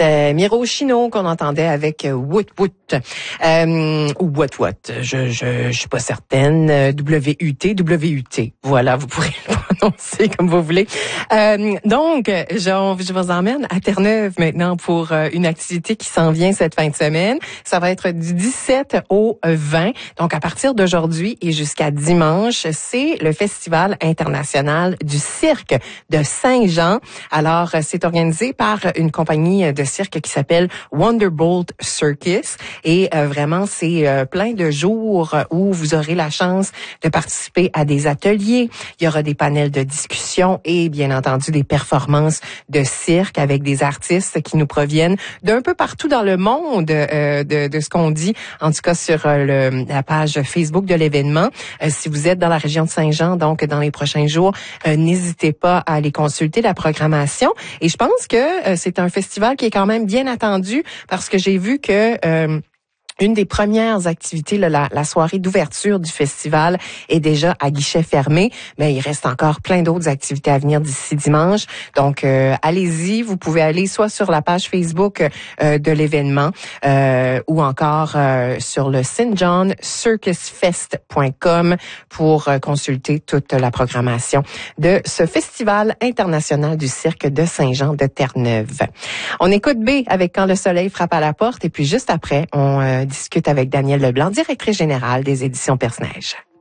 C'était Miro Chino qu'on entendait avec Woot Woot. Ou What. Je suis pas certaine. W-U-T. Voilà, vous pourrez le prononcer comme vous voulez. Donc, je vous emmène à Terre-Neuve maintenant pour une activité qui s'en vient cette fin de semaine. Ça va être du 17 au 20. Donc, à partir d'aujourd'hui et jusqu'à dimanche, c'est le Festival international du cirque de Saint-Jean. Alors, c'est organisé par une compagnie de cirque qui s'appelle Wonderbolt Circus. Et vraiment, c'est plein de jours où vous aurez la chance de participer à des ateliers. Il y aura des panels de discussion et bien entendu des performances de cirque avec des artistes qui nous proviennent d'un peu partout dans le monde de ce qu'on dit, en tout cas sur la page Facebook de l'événement. Si vous êtes dans la région de Saint-Jean, donc dans les prochains jours, n'hésitez pas à aller consulter la programmation. Et je pense que c'est un festival qui est quand même bien attendu parce que j'ai vu que une des premières activités, la soirée d'ouverture du festival est déjà à guichet fermé, mais il reste encore plein d'autres activités à venir d'ici dimanche. Donc, allez-y, vous pouvez aller soit sur la page Facebook de l'événement ou encore sur le stjohncircusfest.com pour consulter toute la programmation de ce festival international du cirque de Saint-Jean de Terre-Neuve. On écoute B avec Quand le soleil frappe à la porte et puis juste après, on discute avec Danielle Leblanc, directrice générale des éditions Perce-Neige.